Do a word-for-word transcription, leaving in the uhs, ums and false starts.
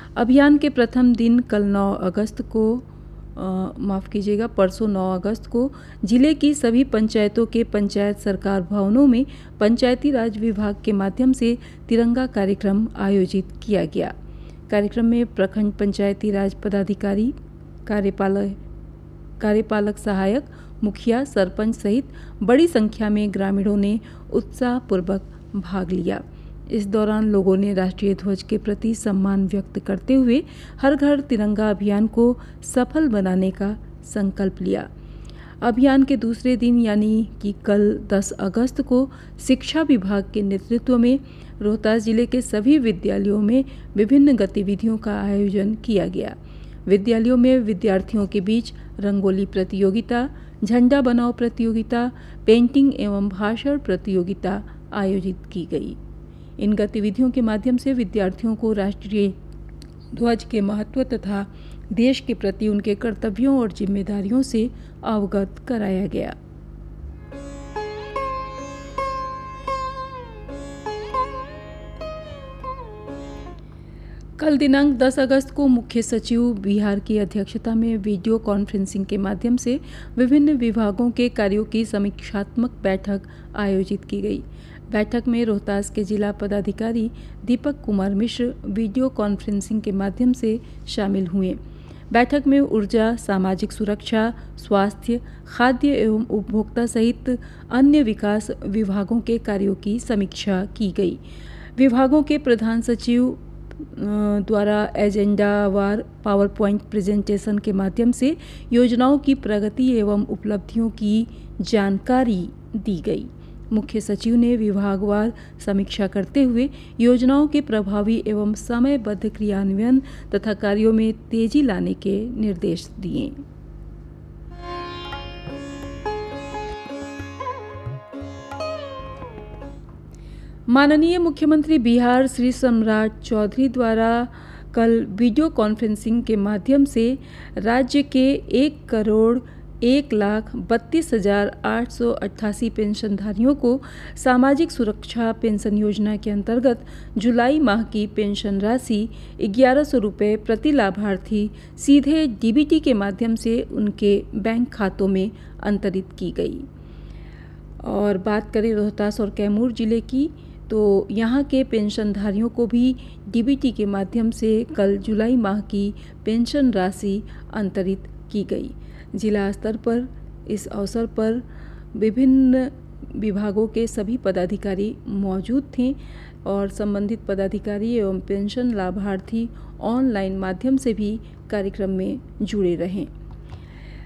अभियान के प्रथम दिन कल नौ अगस्त को माफ़ कीजिएगा परसों नौ अगस्त को जिले की सभी पंचायतों के पंचायत सरकार भवनों में पंचायती राज विभाग के माध्यम से तिरंगा कार्यक्रम आयोजित किया गया। कार्यक्रम में प्रखंड पंचायती राज पदाधिकारी, कार्यपालक कार्यपालक सहायक, मुखिया, सरपंच सहित बड़ी संख्या में ग्रामीणों ने उत्साहपूर्वक भाग लिया। इस दौरान लोगों ने राष्ट्रीय ध्वज के प्रति सम्मान व्यक्त करते हुए हर घर तिरंगा अभियान को सफल बनाने का संकल्प लिया। अभियान के दूसरे दिन यानी कि कल दस अगस्त को शिक्षा विभाग के नेतृत्व में रोहतास जिले के सभी विद्यालयों में विभिन्न गतिविधियों का आयोजन किया गया। विद्यालयों में विद्यार्थियों के बीच रंगोली प्रतियोगिता, झंडा बनाओ प्रतियोगिता, पेंटिंग एवं भाषण प्रतियोगिता आयोजित की गई। इन गतिविधियों के माध्यम से विद्यार्थियों को राष्ट्रीय ध्वज के महत्व तथा देश के प्रति उनके कर्तव्यों और जिम्मेदारियों से अवगत कराया गया। कल दिनांक दस अगस्त को मुख्य सचिव बिहार की अध्यक्षता में वीडियो कॉन्फ्रेंसिंग के माध्यम से विभिन्न विभागों के कार्यों की समीक्षात्मक बैठक आयोजित की गई। बैठक में रोहतास के जिला पदाधिकारी दीपक कुमार मिश्र वीडियो कॉन्फ्रेंसिंग के माध्यम से शामिल हुए। बैठक में ऊर्जा, सामाजिक सुरक्षा, स्वास्थ्य, खाद्य एवं उपभोक्ता सहित अन्य विकास विभागों के कार्यों की समीक्षा की गई। विभागों के प्रधान सचिव द्वारा एजेंडावार पावर पॉइंट प्रेजेंटेशन के माध्यम से योजनाओं की प्रगति एवं उपलब्धियों की जानकारी दी गई। मुख्य सचिव ने विभागवार समीक्षा करते हुए योजनाओं के प्रभावी एवं समयबद्ध क्रियान्वयन तथा कार्यों में तेजी लाने के निर्देश दिए। माननीय मुख्यमंत्री बिहार श्री सम्राट चौधरी द्वारा कल वीडियो कॉन्फ्रेंसिंग के माध्यम से राज्य के एक करोड़ एक लाख बत्तीस हजार आठ सौ अट्ठासी पेंशनधारियों को सामाजिक सुरक्षा पेंशन योजना के अंतर्गत जुलाई माह की पेंशन राशि ग्यारह सौ रुपये प्रति लाभार्थी सीधे डीबीटी के माध्यम से उनके बैंक खातों में अंतरित की गई। और बात करें रोहतास और कैमूर जिले की, तो यहाँ के पेंशनधारियों को भी डीबीटी के माध्यम से कल जुलाई माह की पेंशन राशि अंतरित की गई। जिला स्तर पर इस अवसर पर विभिन्न विभागों के सभी पदाधिकारी मौजूद थे और संबंधित पदाधिकारी एवं पेंशन लाभार्थी ऑनलाइन माध्यम से भी कार्यक्रम में जुड़े रहे।